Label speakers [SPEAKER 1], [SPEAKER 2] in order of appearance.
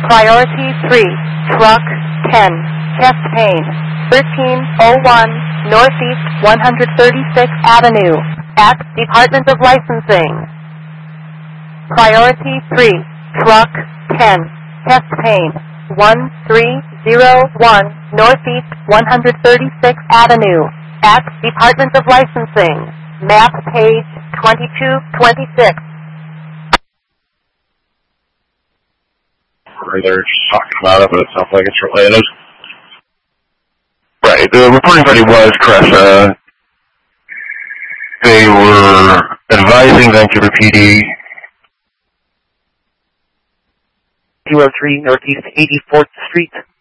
[SPEAKER 1] Priority 3, Truck 10, Chest Pain, 1301 Northeast 136th Avenue, at Department of Licensing. Priority 3, Truck 10, Chest Pain, 1301 Northeast 136th Avenue, at Department of Licensing, map page 2226.
[SPEAKER 2] They're just talking about it, but it sounds like it's related. Right, the reporting party was Cressa. They were advising Vancouver PD
[SPEAKER 3] 203 Northeast 84th Street.